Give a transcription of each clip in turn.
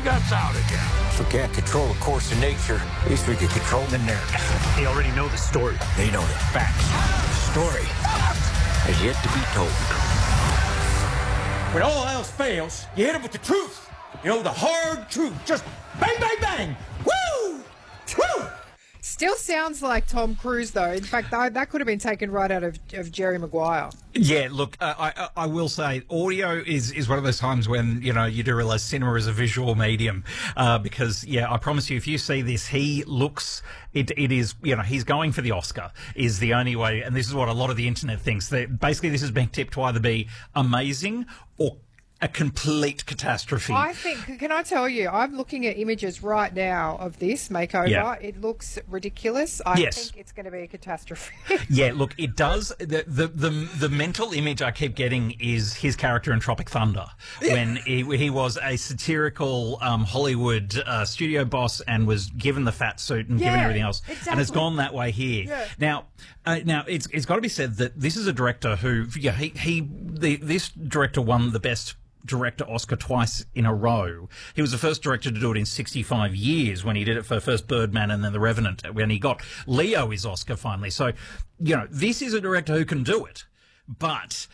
guts out again. If we can't control the course of nature, at least we can control the narrative. They already know the story. They know the facts. The story has yet to be told. When all else fails, you hit it with the truth. You know, the hard truth. Just bang, bang, bang. Woo! Woo! Still sounds like Tom Cruise, though. In fact, that could have been taken right out of Jerry Maguire. Yeah, look, I will say audio is one of those times when, you know, you do realise cinema is a visual medium. Because, yeah, I promise you, if you see this, he looks, it is, you know, he's going for the Oscar is the only way. And this is what a lot of the internet thinks. That basically, this is being tipped to either be amazing or a complete catastrophe. I think, can I tell you, I'm looking at images right now of this makeover. Yeah. It looks ridiculous. I think it's going to be a catastrophe. Yeah, look, it does. The mental image I keep getting is his character in Tropic Thunder when he was a satirical Hollywood studio boss and was given the fat suit and given everything else. Exactly. And it's gone that way here. Yeah. Now it's got to be said that this is a director who, this director won the best director Oscar twice in a row. He was the first director to do it in 65 years when he did it for first Birdman and then The Revenant, when he got Leo his Oscar finally. So, you know, this is a director who can do it. But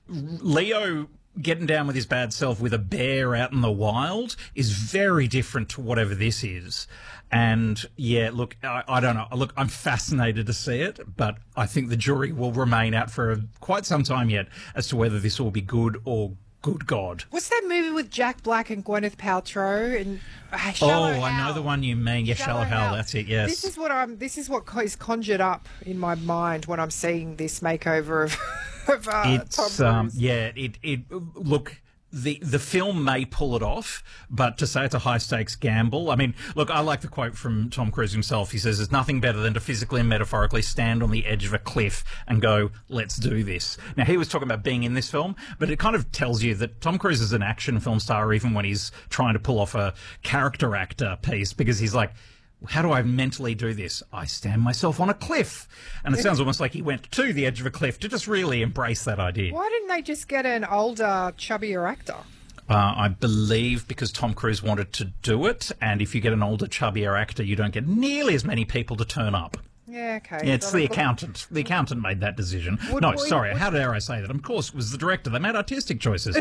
Leo getting down with his bad self with a bear out in the wild is very different to whatever this is. And yeah, look, I don't know. Look, I'm fascinated to see it, but I think the jury will remain out for quite some time yet as to whether this will be good or good God. What's that movie with Jack Black and Gwyneth Paltrow and Shallow Hal? I know the one you mean. Yeah, Shallow Hal. That's it. Yes. This is what is conjured up in my mind when I'm seeing this makeover of Tom Cruise. Look. The film may pull it off, but to say it's a high-stakes gamble... I mean, look, I like the quote from Tom Cruise himself. He says, there's nothing better than to physically and metaphorically stand on the edge of a cliff and go, let's do this. Now, he was talking about being in this film, but it kind of tells you that Tom Cruise is an action film star even when he's trying to pull off a character actor piece, because he's like, how do I mentally do this? I stand myself on a cliff. And it sounds almost like he went to the edge of a cliff to just really embrace that idea. Why didn't they just get an older, chubbier actor? I believe because Tom Cruise wanted to do it, and if you get an older, chubbier actor, you don't get nearly as many people to turn up. Yeah, okay. Yeah, it's the accountant. The accountant made that decision. How dare I say that? Of course, it was the director. They made artistic choices.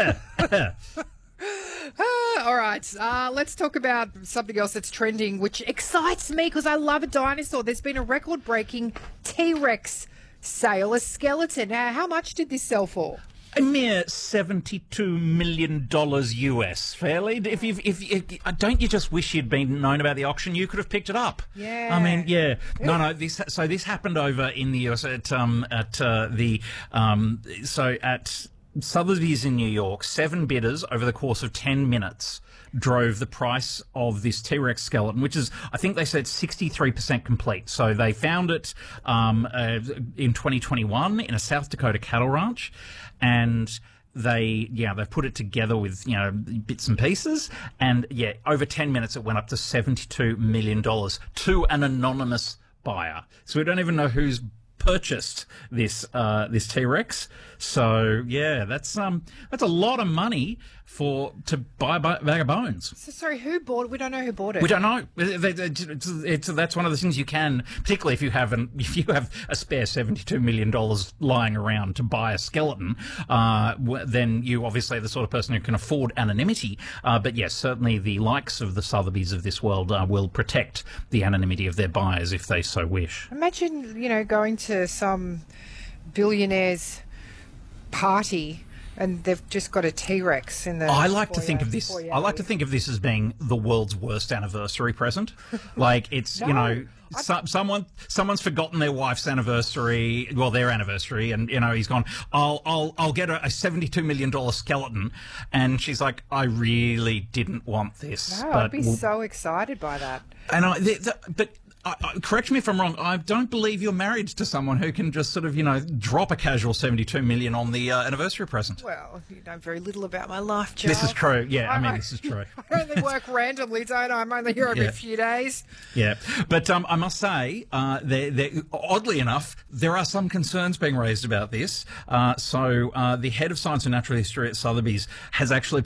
All right, let's talk about something else that's trending, which excites me because I love a dinosaur. There's been a record-breaking T-Rex sale, a skeleton. How much did this sell for? A mere $72 million US, fairly. If don't you just wish you'd been known about the auction? You could have picked it up. Yeah. I mean, yeah. No. This happened over in the US at Sotheby's in New York. 7 bidders over the course of 10 minutes drove the price of this T-Rex skeleton, which is, I think they said 63% complete. So they found it in 2021 in a South Dakota cattle ranch, and they've put it together with, you know, bits and pieces, and yeah, over 10 minutes it went up to $72 million to an anonymous buyer. So we don't even know who's purchased this T-Rex. So yeah, that's a lot of money to buy a bag of bones. So sorry, who bought it? We don't know who bought it. We don't know. That's one of the things you can, particularly if you have a spare $72 million lying around to buy a skeleton, then you obviously are the sort of person who can afford anonymity. But yes, certainly the likes of the Sotheby's of this world will protect the anonymity of their buyers if they so wish. Imagine, you know, going to some billionaire's party and they've just got a T-Rex in the I like to think of this as being the world's worst anniversary present. Like it's, you know, someone's forgotten their wife's anniversary, well, their anniversary, and you know, he's gone, I'll get a $72 million skeleton, and she's like, I really didn't want this. No, I'd be so excited by that. And but correct me if I'm wrong, I don't believe you're married to someone who can just sort of, you know, drop a casual $72 million on the anniversary present. Well, you know very little about my life, Joe. This is true. Yeah, this is true. I only work randomly, don't I? I'm only here every few days. Yeah. But I must say, oddly enough, there are some concerns being raised about this. So the head of science and natural history at Sotheby's has actually